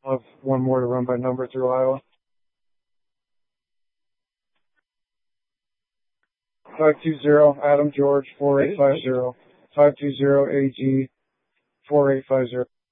I'll have one more to run by number through Iowa. 520 Adam George 4850. 520 AG 4850.